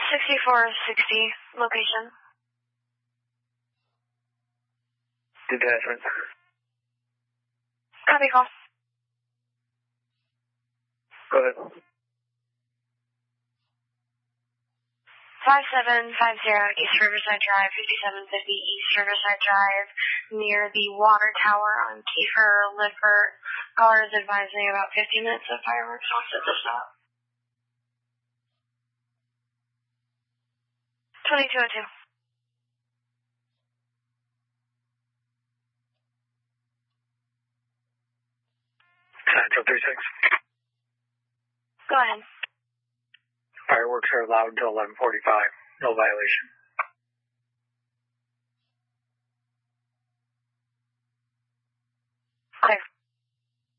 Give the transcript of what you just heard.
6460, location. Detachment. Copy call. Go ahead. 5750 East Riverside Drive, 5750 East Riverside Drive, near the water tower on Kiefer Lippert. Caller is advising about 50 minutes of fireworks off at the stop. 2202. 10-36. Go ahead. Fireworks are allowed until 11:45. No violation.